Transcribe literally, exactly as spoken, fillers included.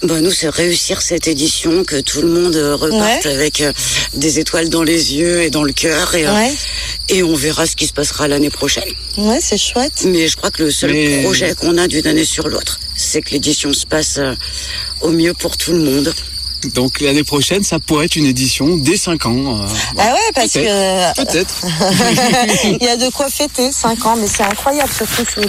Bah nous, c'est réussir cette édition, que tout le monde reparte ouais. avec euh, des étoiles dans les yeux et dans le cœur. Et, ouais. euh, et on verra ce qui se passera l'année prochaine. Ouais, c'est chouette. Mais je crois que le seul Mais... projet qu'on a d'une année sur l'autre, c'est que l'édition se passe euh, au mieux pour tout le monde. Donc l'année prochaine, ça pourrait être une édition dès cinq ans. Euh, ah ouais, parce peut-être, que... Peut-être. Il y a de quoi fêter cinq ans, mais c'est incroyable ce truc.